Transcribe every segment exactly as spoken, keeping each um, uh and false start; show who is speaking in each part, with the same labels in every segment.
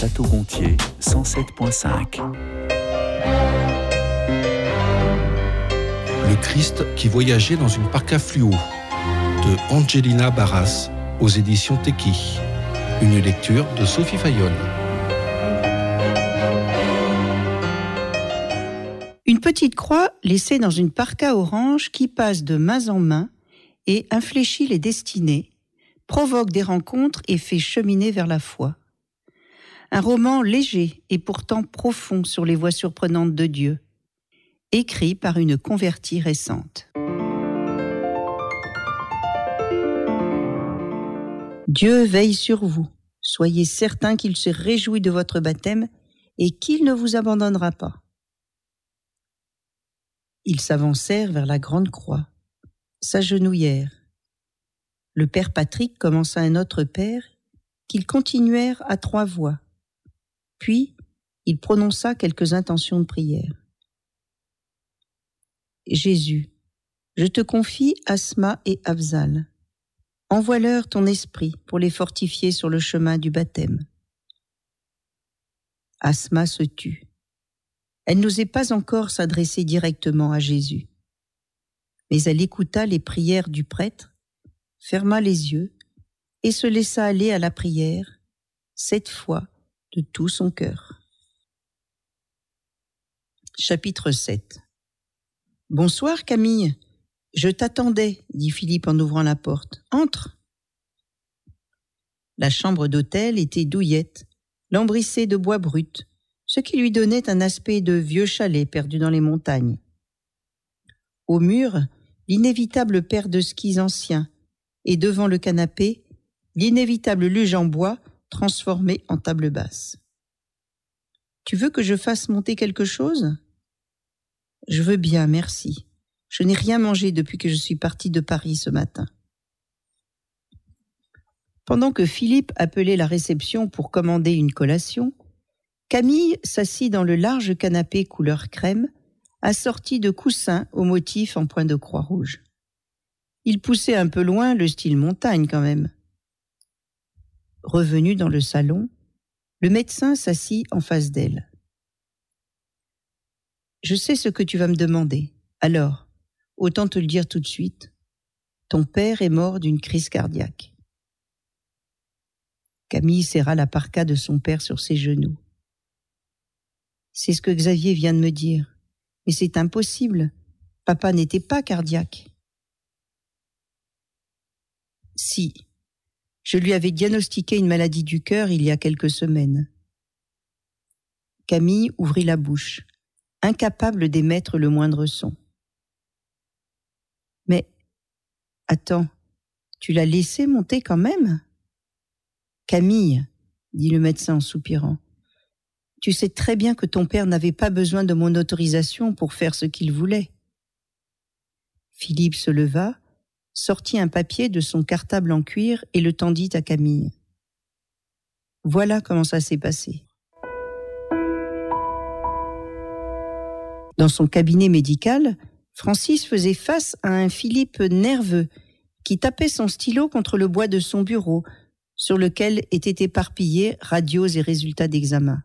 Speaker 1: Château-Gontier, cent sept virgule cinq.
Speaker 2: Le Christ qui voyageait dans une parka fluo de Angelina Barras aux éditions Teki. Une lecture de Sophie Fayolle.
Speaker 3: Une petite croix laissée dans une parka orange qui passe de main en main et infléchit les destinées, provoque des rencontres et fait cheminer vers la foi. Un roman léger et pourtant profond sur les voies surprenantes de Dieu, écrit par une convertie récente. Dieu veille sur vous. Soyez certain qu'il se réjouit de votre baptême et qu'il ne vous abandonnera pas. Ils s'avancèrent vers la grande croix, s'agenouillèrent. Le père Patrick commença un autre père qu'ils continuèrent à trois voix. Puis, il prononça quelques intentions de prière. Jésus, je te confie Asma et Afzal. Envoie-leur ton esprit pour les fortifier sur le chemin du baptême. Asma se tut. Elle n'osait pas encore s'adresser directement à Jésus. Mais elle écouta les prières du prêtre, ferma les yeux et se laissa aller à la prière, cette fois de tout son cœur. Chapitre sept. Bonsoir Camille. Je t'attendais, dit Philippe en ouvrant la porte. Entre. La chambre d'hôtel était douillette, lambrissée de bois brut, ce qui lui donnait un aspect de vieux chalet perdu dans les montagnes. Au mur, l'inévitable paire de skis anciens, et devant le canapé, l'inévitable luge en bois transformée en table basse. Tu veux que je fasse monter quelque chose ? Je veux bien, merci. Je n'ai rien mangé depuis que je suis partie de Paris ce matin. Pendant que Philippe appelait la réception pour commander une collation, Camille s'assit dans le large canapé couleur crème, assorti de coussins au motif en point de croix rouge. Il poussait un peu loin le style montagne quand même. Revenu dans le salon, le médecin s'assit en face d'elle. « Je sais ce que tu vas me demander. Alors, autant te le dire tout de suite, ton père est mort d'une crise cardiaque. » Camille serra la parka de son père sur ses genoux. « C'est ce que Xavier vient de me dire. Mais c'est impossible. Papa n'était pas cardiaque. » « Si. Je lui avais diagnostiqué une maladie du cœur il y a quelques semaines. » Camille ouvrit la bouche, incapable d'émettre le moindre son. « Mais, attends, tu l'as laissé monter quand même ? » « Camille, dit le médecin en soupirant, tu sais très bien que ton père n'avait pas besoin de mon autorisation pour faire ce qu'il voulait. » Philippe se leva, sortit un papier de son cartable en cuir et le tendit à Camille. Voilà comment ça s'est passé. Dans son cabinet médical, Francis faisait face à un Philippe nerveux qui tapait son stylo contre le bois de son bureau, sur lequel étaient éparpillés radios et résultats d'examen.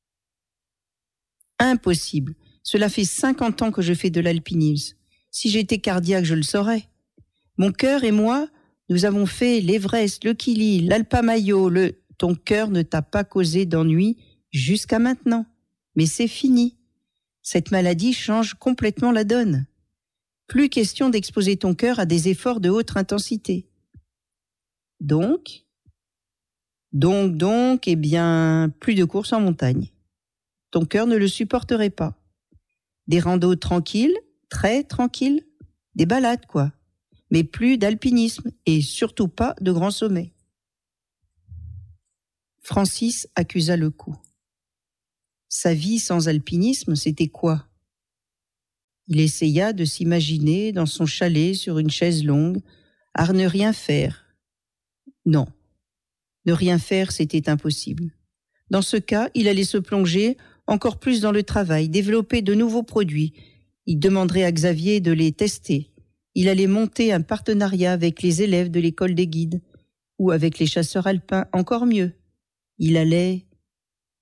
Speaker 3: Impossible. Cela fait cinquante ans que je fais de l'alpinisme. Si j'étais cardiaque, je le saurais. Mon cœur et moi, nous avons fait l'Everest, le Kili, l'Alpamayo, le... Ton cœur ne t'a pas causé d'ennui jusqu'à maintenant. Mais c'est fini. Cette maladie change complètement la donne. Plus question d'exposer ton cœur à des efforts de haute intensité. Donc, donc, donc, eh bien, plus de courses en montagne. Ton cœur ne le supporterait pas. Des randos tranquilles, très tranquilles, des balades, quoi. Mais plus d'alpinisme et surtout pas de grands sommets. Francis accusa le coup. Sa vie sans alpinisme, c'était quoi ? Il essaya de s'imaginer dans son chalet sur une chaise longue, à ne rien faire. Non, ne rien faire, c'était impossible. Dans ce cas, il allait se plonger encore plus dans le travail, développer de nouveaux produits. Il demanderait à Xavier de les tester. Il allait monter un partenariat avec les élèves de l'école des guides ou avec les chasseurs alpins, encore mieux. Il allait...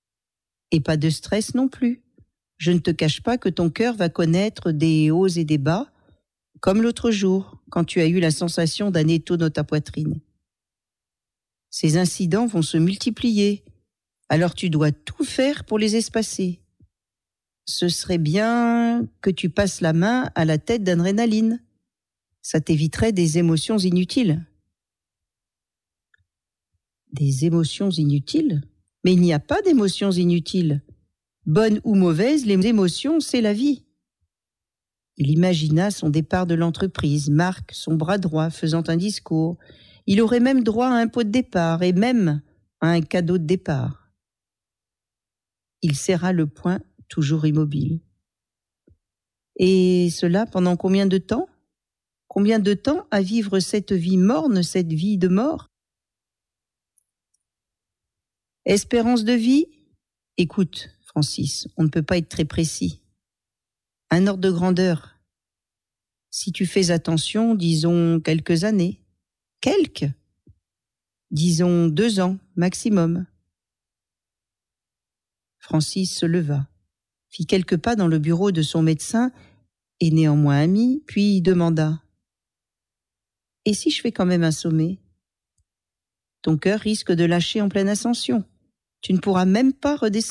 Speaker 3: Et pas de stress non plus. Je ne te cache pas que ton cœur va connaître des hauts et des bas, comme l'autre jour, quand tu as eu la sensation d'un étau dans ta poitrine. Ces incidents vont se multiplier, alors tu dois tout faire pour les espacer. Ce serait bien que tu passes la main à la tête d'adrénaline. Ça t'éviterait des émotions inutiles. Des émotions inutiles ? Mais il n'y a pas d'émotions inutiles. Bonnes ou mauvaises, les émotions, c'est la vie. Il imagina son départ de l'entreprise, Marc, son bras droit, faisant un discours. Il aurait même droit à un pot de départ et même à un cadeau de départ. Il serra le poing, toujours immobile. Et cela pendant combien de temps ? Combien de temps à vivre cette vie morne, cette vie de mort ? Espérance de vie ? Écoute, Francis, on ne peut pas être très précis. Un ordre de grandeur. Si tu fais attention, disons quelques années. Quelques ? Disons deux ans, maximum. Francis se leva, fit quelques pas dans le bureau de son médecin, et néanmoins ami, puis demanda « Et si je fais quand même un sommet ? Ton cœur risque de lâcher en pleine ascension. Tu ne pourras même pas redescendre. »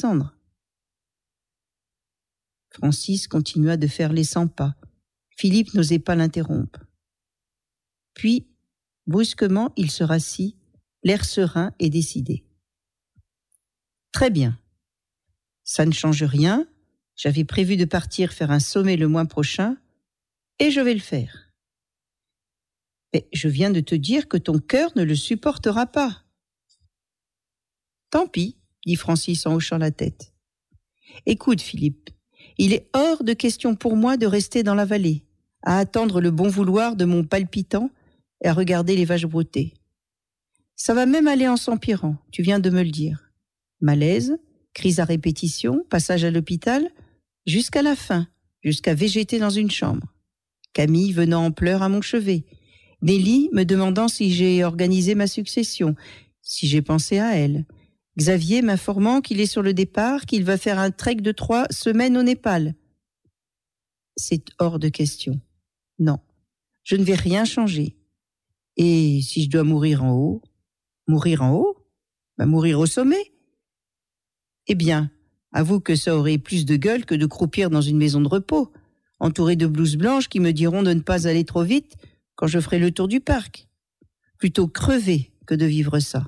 Speaker 3: Francis continua de faire les cent pas. Philippe n'osait pas l'interrompre. Puis, brusquement, il se rassit, l'air serein et décidé. « Très bien. Ça ne change rien. J'avais prévu de partir faire un sommet le mois prochain, et je vais le faire. Mais je viens de te dire que ton cœur ne le supportera pas. » « Tant pis, dit Francis en hochant la tête. Écoute, Philippe, il est hors de question pour moi de rester dans la vallée, à attendre le bon vouloir de mon palpitant et à regarder les vaches brouter. Ça va même aller en s'empirant, tu viens de me le dire. Malaise, crise à répétition, passage à l'hôpital, jusqu'à la fin, jusqu'à végéter dans une chambre. Camille venant en pleurs à mon chevet. Nelly me demandant si j'ai organisé ma succession, si j'ai pensé à elle. Xavier m'informant qu'il est sur le départ, qu'il va faire un trek de trois semaines au Népal. C'est hors de question. Non, je ne vais rien changer. Et si je dois mourir en haut, mourir en haut, bah mourir au sommet. Eh bien, avoue que ça aurait plus de gueule que de croupir dans une maison de repos, entouré de blouses blanches qui me diront de ne pas aller trop vite quand je ferai le tour du parc. Plutôt crever que de vivre ça.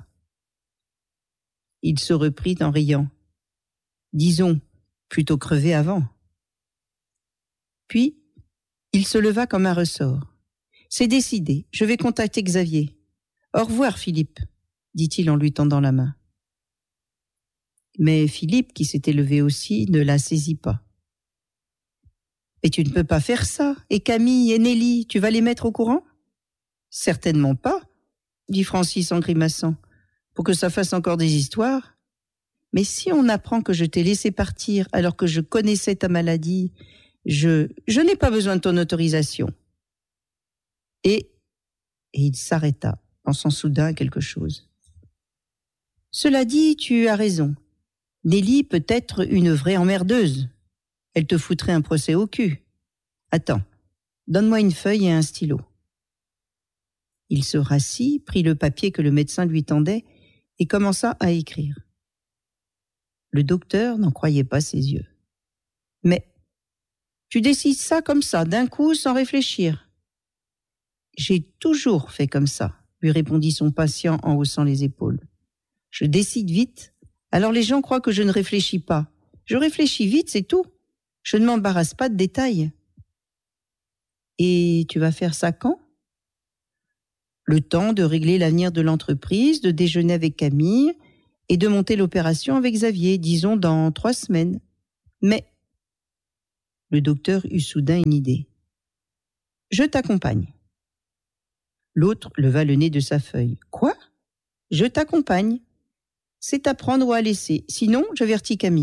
Speaker 3: Il se reprit en riant. Disons, plutôt crever avant. Puis, il se leva comme un ressort. C'est décidé, je vais contacter Xavier. Au revoir, Philippe, dit-il en lui tendant la main. Mais Philippe, qui s'était levé aussi, ne la saisit pas. Mais tu ne peux pas faire ça. Et Camille et Nelly, tu vas les mettre au courant ? Certainement pas, dit Francis en grimaçant. Pour que ça fasse encore des histoires. Mais si on apprend que je t'ai laissé partir alors que je connaissais ta maladie, je, je n'ai pas besoin de ton autorisation. Et, et il s'arrêta, pensant soudain à quelque chose. Cela dit, tu as raison. Nelly peut être une vraie emmerdeuse. Elle te foutrait un procès au cul. Attends, donne-moi une feuille et un stylo. Il se rassit, prit le papier que le médecin lui tendait et commença à écrire. Le docteur n'en croyait pas ses yeux. « Mais, tu décides ça comme ça, d'un coup, sans réfléchir. »« J'ai toujours fait comme ça, » lui répondit son patient en haussant les épaules. « Je décide vite, alors les gens croient que je ne réfléchis pas. Je réfléchis vite, c'est tout. Je ne m'embarrasse pas de détails. »« Et tu vas faire ça quand ? » Le temps de régler l'avenir de l'entreprise, de déjeuner avec Camille et de monter l'opération avec Xavier, disons dans trois semaines. Mais le docteur eut soudain une idée. « Je t'accompagne. » L'autre leva le nez de sa feuille. « Quoi ? Je t'accompagne. C'est à prendre ou à laisser. Sinon, j'avertis Camille. »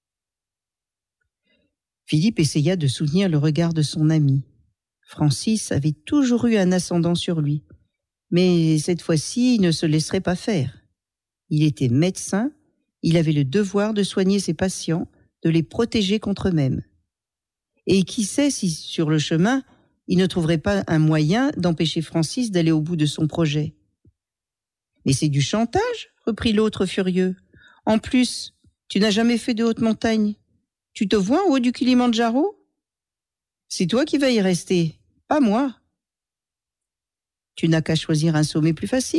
Speaker 3: Philippe essaya de soutenir le regard de son ami. Francis avait toujours eu un ascendant sur lui. Mais cette fois-ci, il ne se laisserait pas faire. Il était médecin, il avait le devoir de soigner ses patients, de les protéger contre eux-mêmes. Et qui sait si, sur le chemin, il ne trouverait pas un moyen d'empêcher Francis d'aller au bout de son projet. « Mais c'est du chantage !» reprit l'autre furieux. « En plus, tu n'as jamais fait de haute montagne. Tu te vois en haut du Kilimandjaro ? C'est toi qui vas y rester, pas moi. Tu n'as qu'à choisir un sommet plus facile. »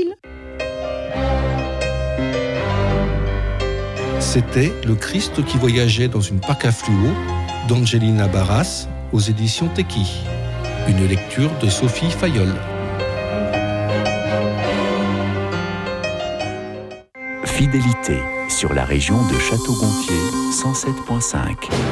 Speaker 2: C'était Le Christ qui voyageait dans une parka fluo d'Angelina Barras aux éditions Teki. Une lecture de Sophie Fayolle.
Speaker 1: Fidélité sur la région de Château-Gontier cent sept virgule cinq.